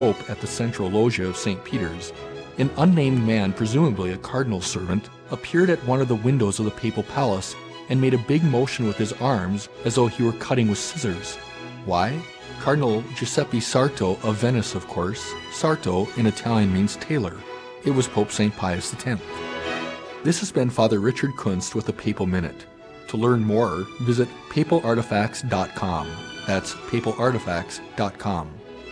Pope at the Central Loggia of St. Peter's, an unnamed man, presumably a cardinal servant, appeared at one of the windows of the papal palace and made a big motion with his arms as though he were cutting with scissors. Why? Cardinal Giuseppe Sarto of Venice, of course. Sarto in Italian means tailor. It was Pope St. Pius X. This has been Father Richard Kunst with the Papal Minute. To learn more, visit papalartifacts.com. That's papalartifacts.com.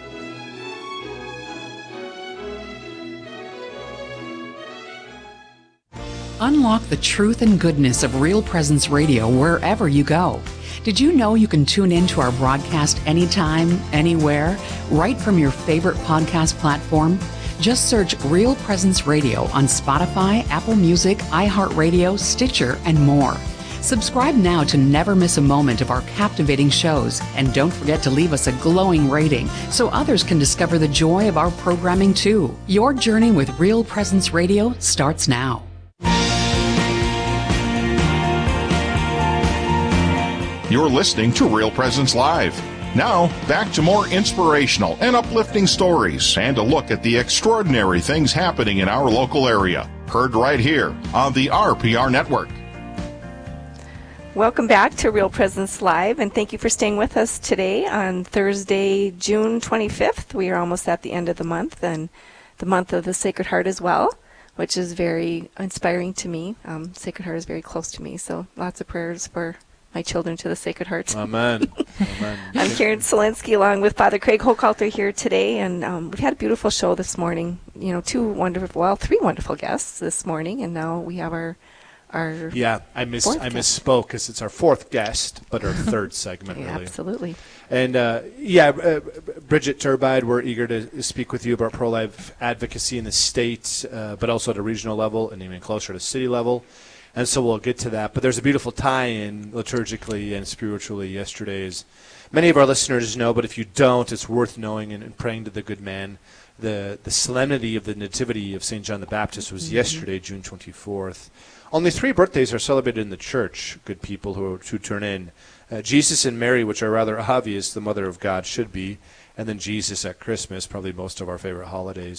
Unlock the truth and goodness of Real Presence Radio wherever you go. Did you know you can tune in to our broadcast anytime, anywhere, right from your favorite podcast platform? Just search Real Presence Radio on Spotify, Apple Music, iHeartRadio, Stitcher, and more. Subscribe now to never miss a moment of our captivating shows, and don't forget to leave us a glowing rating so others can discover the joy of our programming too. Your journey with Real Presence Radio starts now. You're listening to Real Presence Live. Now, back to more inspirational and uplifting stories and a look at the extraordinary things happening in our local area. Heard right here on the RPR Network. Welcome back to Real Presence Live, and thank you for staying with us today on Thursday, June 25th. We are almost at the end of the month, and the month of the Sacred Heart as well, which is very inspiring to me. Sacred Heart is very close to me, so lots of prayers for my children to the Sacred Heart. Amen. Amen. I'm Karen Selensky along with Father Craig Hochhalter here today, and we've had a beautiful show this morning. You know, three wonderful guests this morning, and now we have our yeah, I misspoke because it's our fourth guest, but our third segment, yeah, really. Absolutely. And, Bridget Turbide, we're eager to speak with you about pro-life advocacy in the state, but also at a regional level and even closer to city level. And so we'll get to that. But there's a beautiful tie-in liturgically and spiritually yesterday, as many of our listeners know, but if you don't, it's worth knowing and praying to the good man. The solemnity of the Nativity of St. John the Baptist was yesterday, June 24th. Only 3 birthdays are celebrated in the church, good people who turn in. Jesus and Mary, which are rather obvious, the Mother of God should be, and then Jesus at Christmas, probably most of our favorite holiday.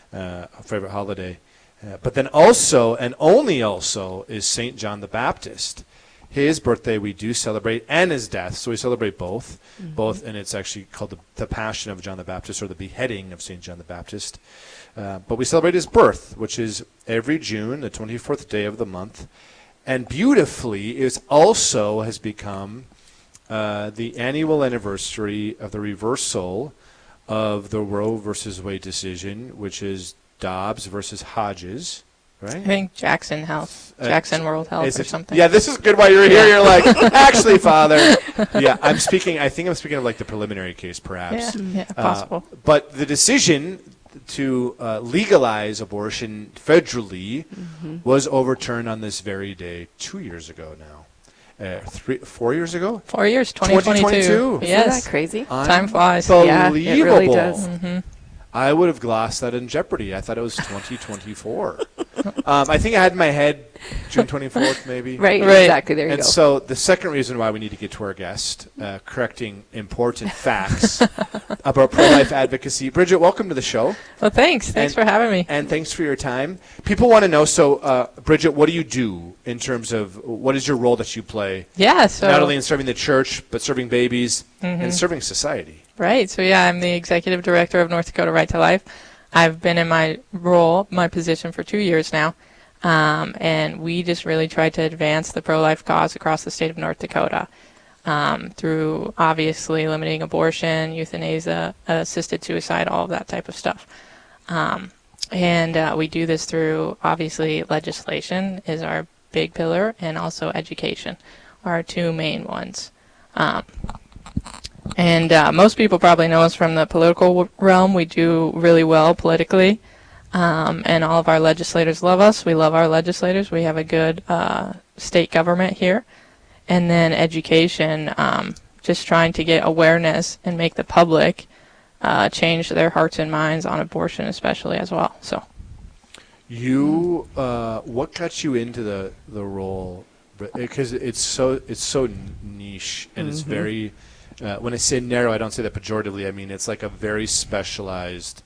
But then also, and only also, is St. John the Baptist. His birthday we do celebrate, and his death, so we celebrate both. Both, and it's actually called the Passion of John the Baptist, or the beheading of St. John the Baptist. But we celebrate his birth, which is every June, the 24th day of the month. And beautifully, it also has become the annual anniversary of the reversal of the Roe versus Wade decision, which is Dobbs versus Hodges, right? I think Jackson World Health or something. Yeah, this is good while you're here. You're like, actually, Father. Yeah, I think I'm speaking of like the preliminary case, perhaps. Yeah, possible. But the decision to legalize abortion federally was overturned on this very day 2 years ago now. 4 years ago? 4 years, 2022. Yes. Isn't that crazy? Time flies. Yeah, it really does. I would have glossed that in Jeopardy. I thought it was 2024. I think I had in my head June 24th, maybe. Right, exactly. There you go. And so the second reason why we need to get to our guest, correcting important facts about pro-life advocacy. Bridget, welcome to the show. Well, thanks. Thanks for having me. And thanks for your time. People want to know, so Bridget, what do you do in terms of what is your role that you play? Yeah, so not only in serving the church, but serving babies and serving society. Right. So, yeah, I'm the executive director of North Dakota Right to Life. I've been in my position for 2 years now, and we just really try to advance the pro-life cause across the state of North Dakota through, obviously, limiting abortion, euthanasia, assisted suicide, all of that type of stuff. And we do this through, obviously, legislation is our big pillar, and also education are our 2 main ones. And most people probably know us from the political realm. We do really well politically, and all of our legislators love us. We love our legislators. We have a good state government here. And then education, just trying to get awareness and make the public change their hearts and minds on abortion especially as well. So, what got you into the role? Because it's so niche, and it's very when I say narrow, I don't say that pejoratively. I mean it's like a very specialized